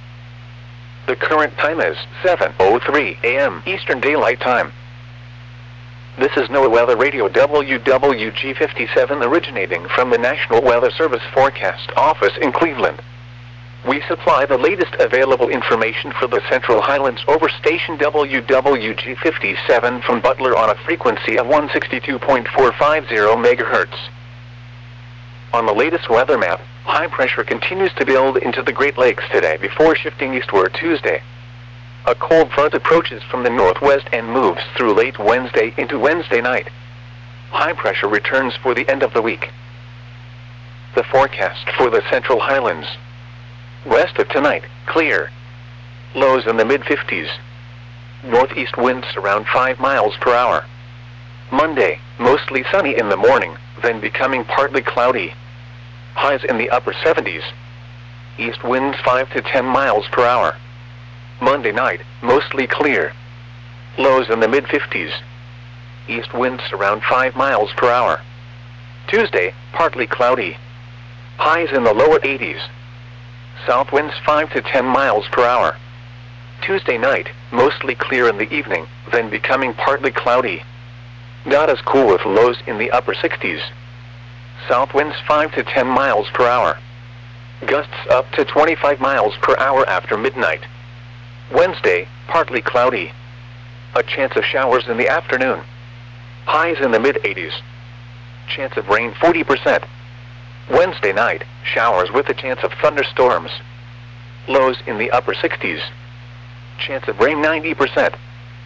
The current time is 7:03 a.m. Eastern Daylight Time. This is NOAA Weather Radio WWG57 originating from the National Weather Service Forecast Office in Cleveland. We supply the latest available information for the Central Highlands over station WWG57 from Butler on a frequency of 162.450 MHz. On the latest weather map, high pressure continues to build into the Great Lakes today before shifting eastward Tuesday. A cold front approaches from the northwest and moves through late Wednesday into Wednesday night. High pressure returns for the end of the week. The forecast for the Central Highlands. West of tonight, clear. Lows in the mid-50s. Northeast winds around 5 miles per hour. Monday, mostly sunny in the morning, then becoming partly cloudy. Highs in the upper 70s. East winds 5 to 10 miles per hour. Monday night, mostly clear. Lows in the mid-50s. East winds around 5 miles per hour. Tuesday, partly cloudy. Highs in the lower 80s. South winds 5 to 10 miles per hour. Tuesday night, mostly clear in the evening, then becoming partly cloudy. Not as cool with lows in the upper 60s. South winds 5 to 10 miles per hour. Gusts up to 25 miles per hour after midnight. Wednesday, partly cloudy. A chance of showers in the afternoon. Highs in the mid-80s. Chance of rain 40%. Wednesday night, showers with a chance of thunderstorms. Lows in the upper 60s. Chance of rain 90%.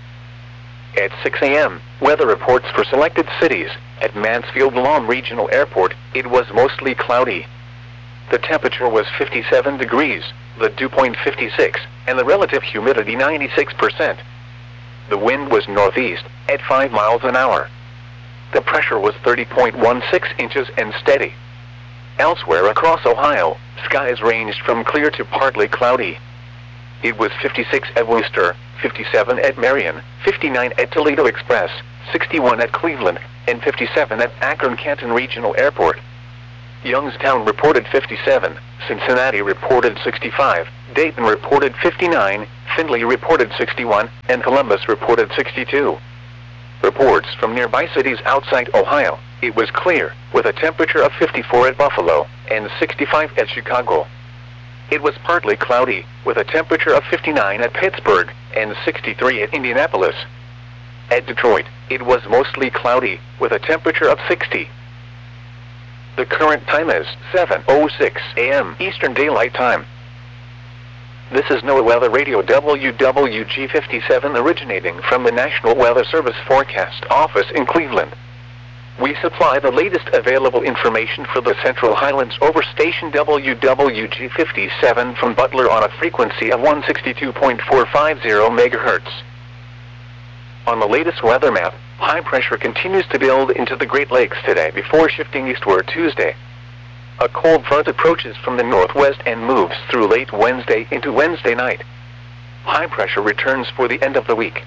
At 6 a.m., weather reports for selected cities. At Mansfield-Lom Regional Airport, it was mostly cloudy. The temperature was 57 degrees, the dew point 56, and the relative humidity 96%. The wind was northeast, at 5 miles an hour. The pressure was 30.16 inches and steady. Elsewhere across Ohio, skies ranged from clear to partly cloudy. it was 56 at Wooster, 57 at Marion, 59 at Toledo Express, 61 at Cleveland, and 57 at Akron-Canton Regional Airport. Youngstown reported 57, Cincinnati reported 65, Dayton reported 59, Findlay reported 61, and Columbus reported 62. Reports from nearby cities outside Ohio, it was clear, with a temperature of 54 at Buffalo, and 65 at Chicago. It was partly cloudy, with a temperature of 59 at Pittsburgh, and 63 at Indianapolis. At Detroit, it was mostly cloudy, with a temperature of 60. The current time is 7:06 a.m. Eastern Daylight Time. This is NOAA Weather Radio WWG57 originating from the National Weather Service Forecast Office in Cleveland. We supply the latest available information for the Central Highlands over station WWG57 from Butler on a frequency of 162.450 MHz. On the latest weather map, high pressure continues to build into the Great Lakes today before shifting eastward Tuesday. A cold front approaches from the northwest and moves through late Wednesday into Wednesday night. High pressure returns for the end of the week.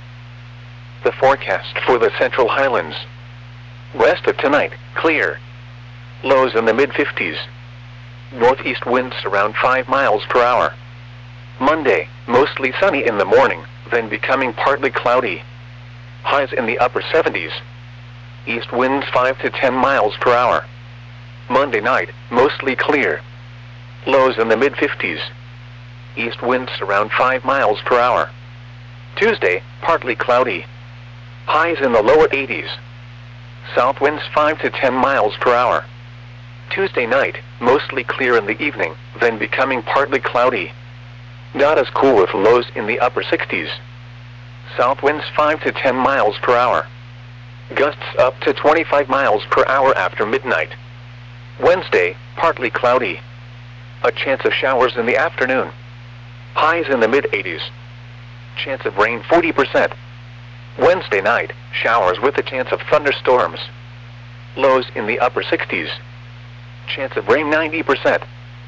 The forecast for the Central Highlands. West of tonight, clear. Lows in the mid-50s. Northeast winds around 5 miles per hour. Monday, mostly sunny in the morning, then becoming partly cloudy. Highs in the upper 70s. East winds 5 to 10 miles per hour. Monday night, mostly clear. Lows in the mid-50s. East winds around 5 miles per hour. Tuesday, partly cloudy. Highs in the lower 80s. South winds 5 to 10 miles per hour. Tuesday night, mostly clear in the evening, then becoming partly cloudy. Not as cool with lows in the upper 60s. South winds 5 to 10 miles per hour. Gusts up to 25 miles per hour after midnight. Wednesday, partly cloudy. A chance of showers in the afternoon. Highs in the mid-80s. Chance of rain 40%. Wednesday night, showers with a chance of thunderstorms. Lows in the upper 60s. Chance of rain 90%.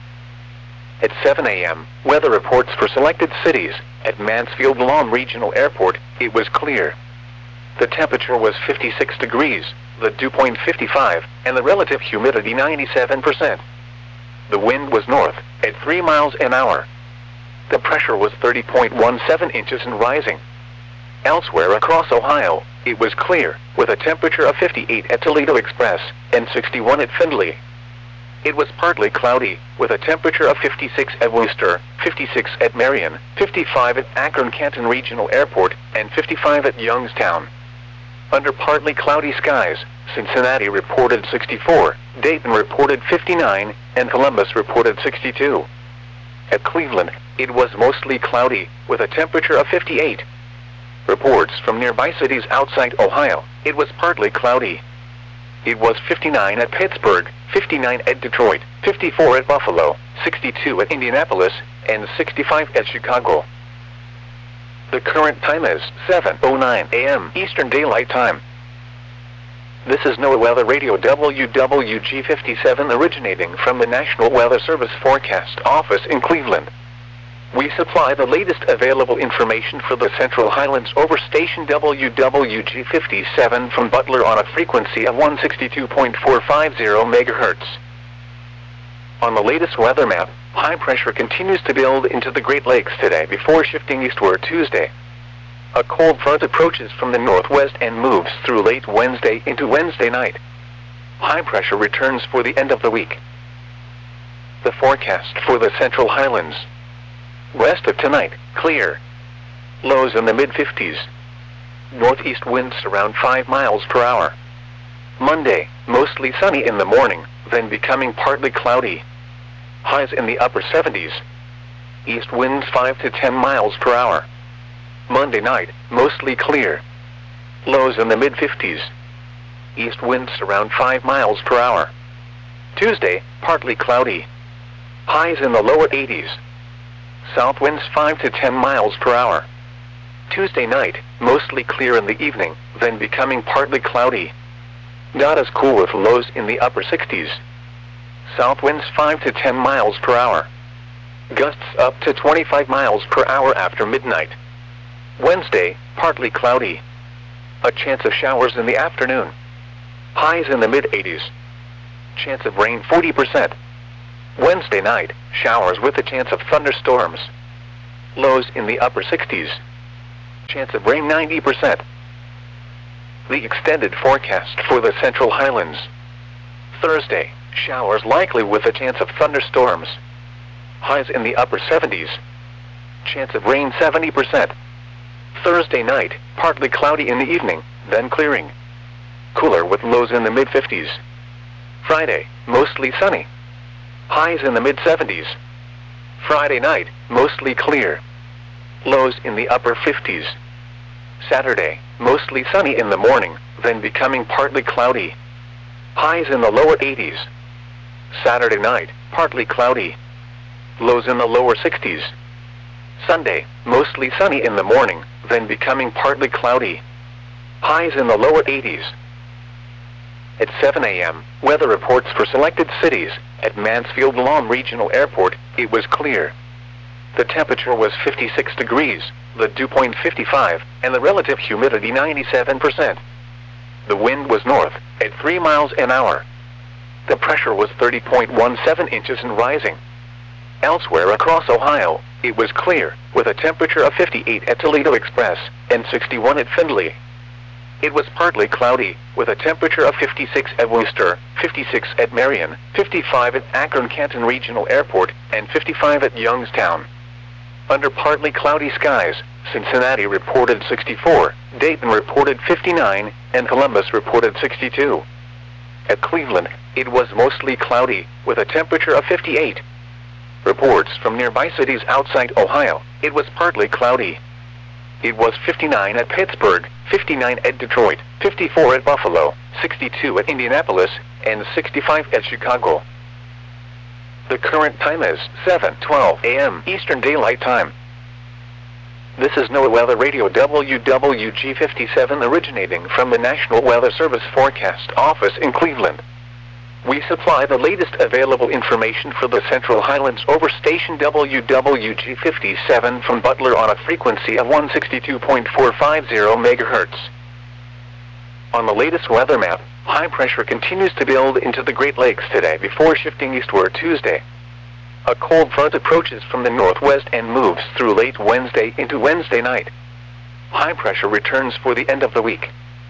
At 7 a.m., weather reports for selected cities. At Mansfield Lawn Regional Airport, it was clear. The temperature was 56 degrees, the dew point 55, and the relative humidity 97%. The wind was north, at 3 miles an hour. The pressure was 30.17 inches and rising. Elsewhere across Ohio, it was clear, with a temperature of 58 at Toledo Express, and 61 at Findlay. It was partly cloudy, with a temperature of 56 at Wooster, 56 at Marion, 55 at Akron-Canton Regional Airport, and 55 at Youngstown. Under partly cloudy skies, Cincinnati reported 64, Dayton reported 59, and Columbus reported 62. At Cleveland, it was mostly cloudy, with a temperature of 58. Reports from nearby cities outside Ohio, it was partly cloudy. It was 59 at Pittsburgh, 59 at Detroit, 54 at Buffalo, 62 at Indianapolis, and 65 at Chicago. The current time is 7:09 a.m. Eastern Daylight Time. This is NOAA Weather Radio WWG57 originating from the National Weather Service Forecast Office in Cleveland. We supply the latest available information for the Central Highlands over station WWG57 from Butler on a frequency of 162.450 MHz. On the latest weather map, high pressure continues to build into the Great Lakes today before shifting eastward Tuesday. A cold front approaches from the northwest and moves through late Wednesday into Wednesday night. High pressure returns for the end of the week. The forecast for the Central Highlands. West of tonight, clear. Lows in the mid-50s. Northeast winds around 5 miles per hour. Monday, mostly sunny in the morning, then becoming partly cloudy. Highs in the upper 70s. East winds 5 to 10 miles per hour. Monday night, mostly clear. Lows in the mid-50s. East winds around 5 miles per hour. Tuesday, partly cloudy. Highs in the lower 80s. South winds 5 to 10 miles per hour. Tuesday night, mostly clear in the evening, then becoming partly cloudy. Not as cool with lows in the upper 60s. South winds 5 to 10 miles per hour. Gusts up to 25 miles per hour after midnight. Wednesday, partly cloudy. A chance of showers in the afternoon. Highs in the mid-80s. Chance of rain 40%. Wednesday night, showers with a chance of thunderstorms. Lows in the upper 60s. Chance of rain 90%. The extended forecast for the Central Highlands. Thursday, showers likely with a chance of thunderstorms. Highs in the upper 70s. Chance of rain 70%. Thursday night, partly cloudy in the evening, then clearing. Cooler with lows in the mid-50s. Friday, mostly sunny. Highs in the mid-70s. Friday night, mostly clear. Lows in the upper 50s. Saturday, mostly sunny in the morning, then becoming partly cloudy. Highs in the lower 80s. Saturday night, partly cloudy. Lows in the lower 60s. Sunday, mostly sunny in the morning, then becoming partly cloudy. Highs in the lower 80s. At 7 a.m., weather reports for selected cities. At Mansfield Lawn Regional Airport, it was clear. The temperature was 56 degrees, the dew point 55, and the relative humidity 97%. The wind was north, at 3 miles an hour. The pressure was 30.17 inches and rising. Elsewhere across Ohio, it was clear, with a temperature of 58 at Toledo Express, and 61 at Findlay. It was partly cloudy, with a temperature of 56 at Worcester, 56 at Marion, 55 at Akron-Canton Regional Airport, and 55 at Youngstown. Under partly cloudy skies, Cincinnati reported 64, Dayton reported 59, and Columbus reported 62. At Cleveland, it was mostly cloudy, with a temperature of 58. Reports from nearby cities outside Ohio, it was partly cloudy. It was 59 at Pittsburgh, 59 at Detroit, 54 at Buffalo, 62 at Indianapolis, and 65 at Chicago. The current time is 7:12 a.m. Eastern Daylight Time. This is NOAA Weather Radio WWG57 originating from the National Weather Service Forecast Office in Cleveland. We supply the latest available information for the Central Highlands over station WWG57 from Butler on a frequency of 162.450 MHz. On the latest weather map, high pressure continues to build into the Great Lakes today before shifting eastward Tuesday. A cold front approaches from the northwest and moves through late Wednesday into Wednesday night. High pressure returns for the end of the week.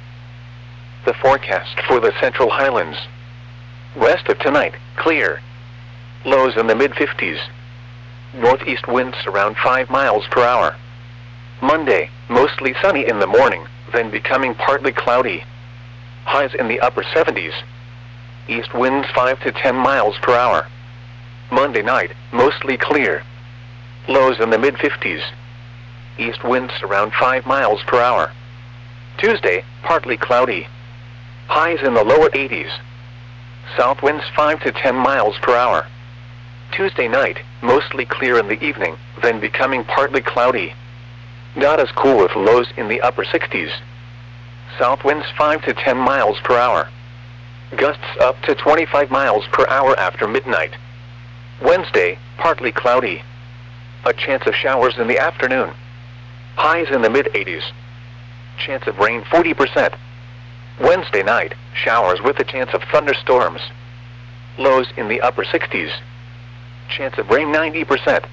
The forecast for the Central Highlands. West of tonight, clear. Lows in the mid-50s. Northeast winds around 5 miles per hour. Monday, mostly sunny in the morning, then becoming partly cloudy. Highs in the upper 70s. East winds 5 to 10 miles per hour. Monday night, mostly clear. Lows in the mid-50s. East winds around 5 miles per hour. Tuesday, partly cloudy. Highs in the lower 80s. South winds 5 to 10 miles per hour. Tuesday night, mostly clear in the evening, then becoming partly cloudy. Not as cool with lows in the upper 60s. South winds 5 to 10 miles per hour. Gusts up to 25 miles per hour after midnight. Wednesday, partly cloudy. A chance of showers in the afternoon. Highs in the mid-80s. Chance of rain 40%. Wednesday night, showers with a chance of thunderstorms. Lows in the upper 60s. Chance of rain 90%.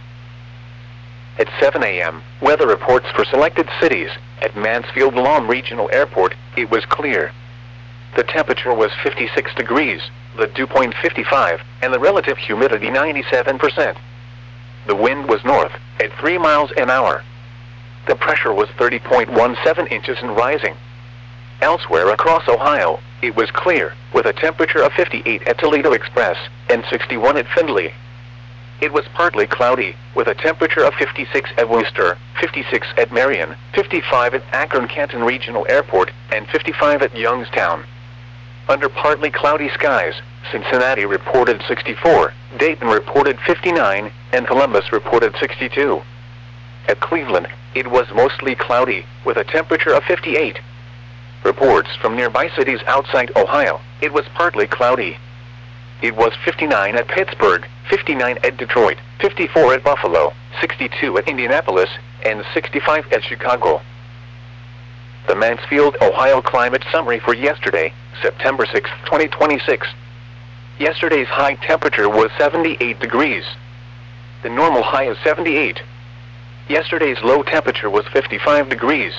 At 7 a.m., weather reports for selected cities. At Mansfield Lawn Regional Airport, it was clear. The temperature was 56 degrees, the dew point 55, and the relative humidity 97%. The wind was north, at 3 miles an hour. The pressure was 30.17 inches and rising. Elsewhere across Ohio, it was clear, with a temperature of 58 at Toledo Express, and 61 at Findlay. It was partly cloudy, with a temperature of 56 at Worcester, 56 at Marion, 55 at Akron-Canton Regional Airport, and 55 at Youngstown. Under partly cloudy skies, Cincinnati reported 64, Dayton reported 59, and Columbus reported 62. At Cleveland, it was mostly cloudy, with a temperature of 58. Reports from nearby cities outside Ohio, it was partly cloudy. It was 59 at Pittsburgh, 59 at Detroit, 54 at Buffalo, 62 at Indianapolis, and 65 at Chicago. The Mansfield, Ohio climate summary for yesterday, September 6, 2026. Yesterday's high temperature was 78 degrees. The normal high is 78. Yesterday's low temperature was 55 degrees.